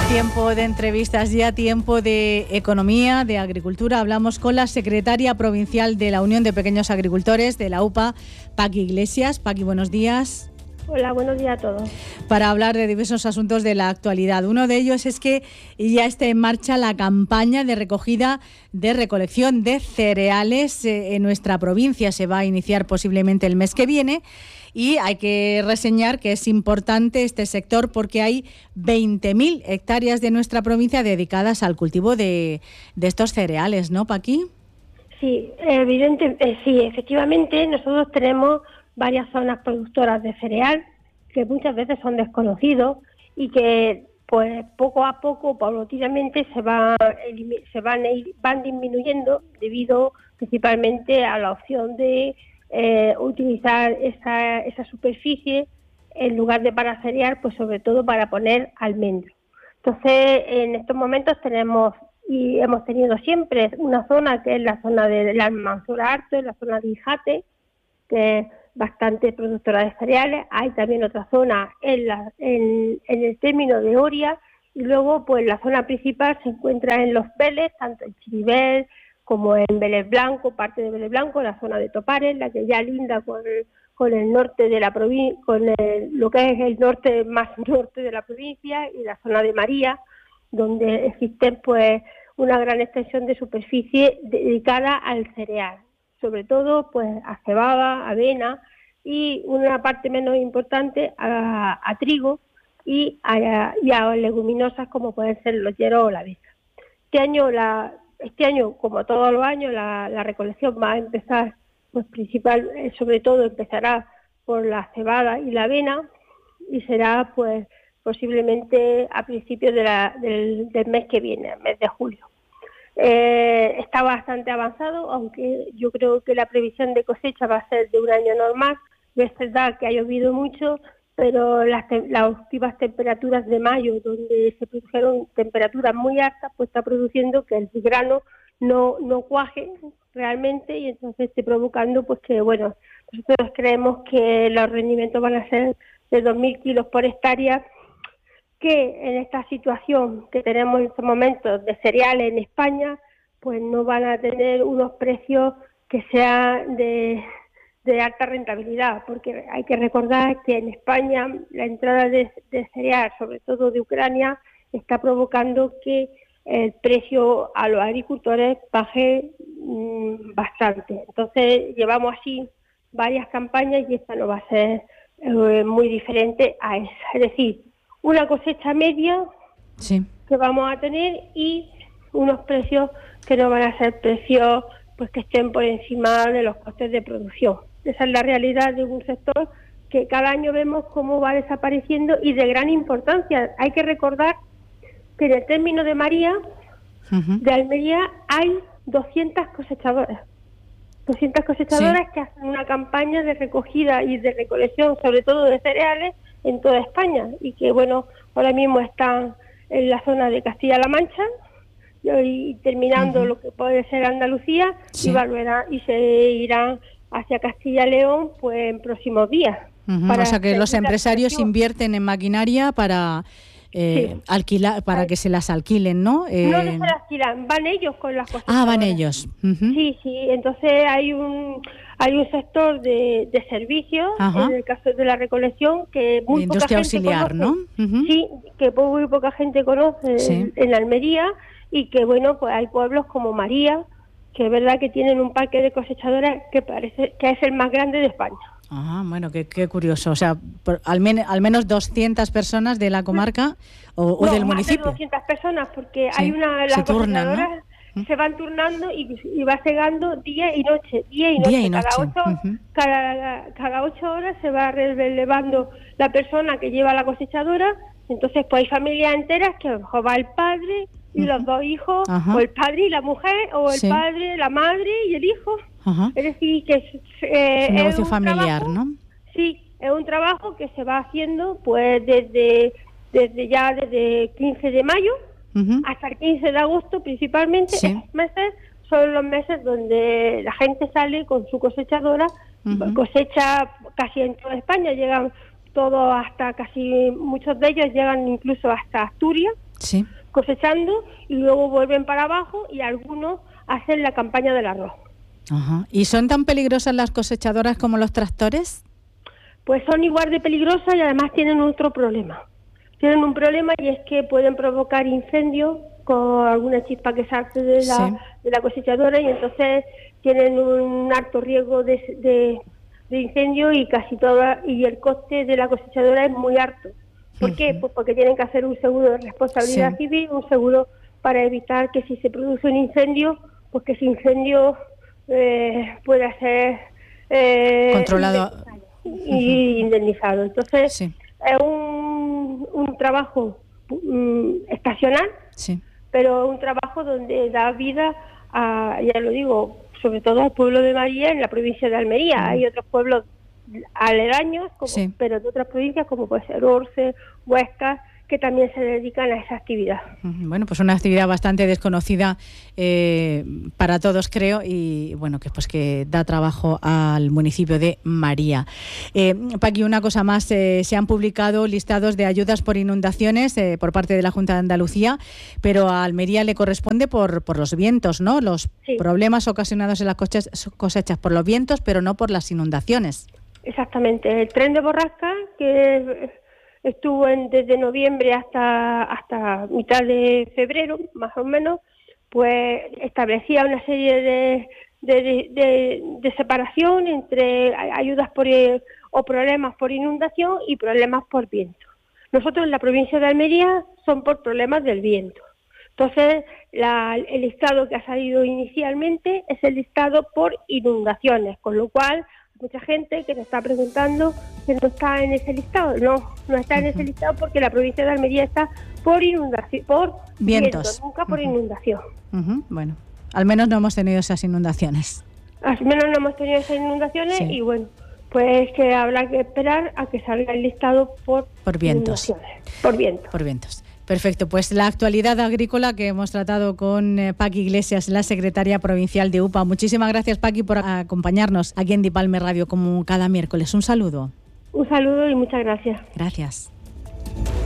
Tiempo de entrevistas, ya tiempo de economía, de agricultura. Hablamos con la secretaria provincial de la Unión de Pequeños Agricultores de la UPA, Paqui Iglesias. Paqui, buenos días. Hola, buenos días a todos. Para hablar de diversos asuntos de la actualidad. Uno de ellos es que ya está en marcha la campaña de recogida de recolección de cereales en nuestra provincia. Se va a iniciar posiblemente el mes que viene. Y hay que reseñar que es importante este sector porque hay 20.000 hectáreas de nuestra provincia dedicadas al cultivo de estos cereales, ¿no, Paqui? Sí, sí, efectivamente nosotros tenemos varias zonas productoras de cereal que muchas veces son desconocidos y que pues poco a poco, paulatinamente, van disminuyendo debido principalmente a la opción de utilizar esa superficie en lugar de para cereal, pues sobre todo para poner almendro. Entonces, en estos momentos tenemos y hemos tenido siempre una zona que es la zona del Almanzora Alto, la zona de Ijate, que es bastante productora de cereales. Hay también otra zona en el término de Oria, y luego pues la zona principal se encuentra en Los Vélez, tanto en Chiribel como en Vélez Blanco, parte de Vélez Blanco, la zona de Topares, la que ya linda con el norte de la provincia, lo que es el norte más norte de la provincia, y la zona de María, donde existe pues una gran extensión de superficie dedicada al cereal, sobre todo pues a cebada, avena y una parte menos importante a trigo y a leguminosas como pueden ser los hieros o la avena. Este año, como todos los años, la recolección va a empezar, pues sobre todo empezará por la cebada y la avena, y será pues posiblemente a principios del mes que viene, el mes de julio. Está bastante avanzado, aunque yo creo que la previsión de cosecha va a ser de un año normal. Es verdad que ha llovido mucho, pero las últimas temperaturas de mayo, donde se produjeron temperaturas muy altas, pues está produciendo que el grano no cuaje realmente, y entonces esté provocando pues que, bueno, nosotros creemos que los rendimientos van a ser de 2.000 kilos por hectárea, que en esta situación que tenemos en estos momentos de cereales en España, pues no van a tener unos precios que sean de alta rentabilidad, porque hay que recordar que en España la entrada de cereal, sobre todo de Ucrania, está provocando que el precio a los agricultores baje bastante. Entonces llevamos así varias campañas y esta no va a ser muy diferente a esa. Es decir, una cosecha media sí, que vamos a tener y unos precios que no van a ser precios pues que estén por encima de los costes de producción. Esa es la realidad de un sector que cada año vemos cómo va desapareciendo y de gran importancia. Hay que recordar que en el término de María, de Almería, hay 200 cosechadoras. 200 cosechadoras sí, que hacen una campaña de recogida y de recolección, sobre todo de cereales, en toda España, y que, bueno, ahora mismo están en la zona de Castilla-La Mancha y terminando lo que puede ser Andalucía, sí, y se irán hacia Castilla-León pues en próximos días. O sea que los empresarios invierten en maquinaria para alquilar, para que se las alquilen, ¿no? No se las alquilan, van ellos con las cosas. Van ellos. Sí, entonces hay un sector de servicios, en el caso de la recolección, que muy poca gente auxiliar, conoce, ¿no? Sí, que muy poca gente conoce en Almería, y que, bueno, pues hay pueblos como María, que es verdad que tienen un parque de cosechadoras que parece que es el más grande de España. Bueno, qué curioso. O sea, al menos 200 personas de la comarca o del municipio. No, más de 200 personas, porque hay las cosechadoras, ¿no? Se van turnando y va segando día y noche. Cada 8 horas se va relevando la persona que lleva la cosechadora. Entonces, pues hay familias enteras que a lo mejor va el padre y los dos hijos, o el padre y la mujer, o el padre, la madre y el hijo. Es decir, que es un negocio familiar, trabajo, ¿no? Sí, es un trabajo que se va haciendo pues desde 15 de mayo hasta el 15 de agosto principalmente. Esos meses son los meses donde la gente sale con su cosechadora, cosecha casi en toda España, llegan todos hasta muchos de ellos llegan incluso hasta Asturias, Sí. Cosechando, y luego vuelven para abajo y algunos hacen la campaña del arroz. Ajá. ¿Y son tan peligrosas las cosechadoras como los tractores? Pues son igual de peligrosas y además tienen otro problema. Tienen un problema y es que pueden provocar incendios con alguna chispa que salga de la cosechadora, y entonces tienen un alto riesgo de incendio, y casi toda, y el coste de la cosechadora es muy alto. ¿Por qué? Pues porque tienen que hacer un seguro de responsabilidad civil, un seguro para evitar que si se produce un incendio, pues que ese incendio pueda ser controlado y indemnizado. Entonces es un trabajo estacional, pero un trabajo donde da vida a, ya lo digo, sobre todo al pueblo de María, en la provincia de Almería. Hay otros pueblos aledaños, pero de otras provincias, como puede ser Orce, Huesca, que también se dedican a esa actividad. Bueno, pues una actividad bastante desconocida para todos, creo, y bueno, que da trabajo al municipio de María. Paqui, una cosa más, se han publicado listados de ayudas por inundaciones por parte de la Junta de Andalucía, pero a Almería le corresponde por los vientos, ¿no? Los problemas ocasionados en las cosechas por los vientos, pero no por las inundaciones. Exactamente. El tren de borrasca, que estuvo desde noviembre hasta mitad de febrero, más o menos, pues establecía una serie de separación entre ayudas o problemas por inundación y problemas por viento. Nosotros en la provincia de Almería son por problemas del viento. Entonces, el listado que ha salido inicialmente es el listado por inundaciones, con lo cual mucha gente que nos está preguntando que no está en ese listado. No está en ese listado porque la provincia de Almería está por inundación, por vientos, viento, nunca por inundación. Bueno, al menos no hemos tenido esas inundaciones. Al menos no hemos tenido esas inundaciones y bueno, pues que habrá que esperar a que salga el listado por vientos. Por vientos. Por vientos. Perfecto, pues la actualidad agrícola que hemos tratado con Paqui Iglesias, la secretaria provincial de UPA. Muchísimas gracias, Paqui, por acompañarnos aquí en Dipalme Radio como cada miércoles. Un saludo. Un saludo y muchas gracias. Gracias.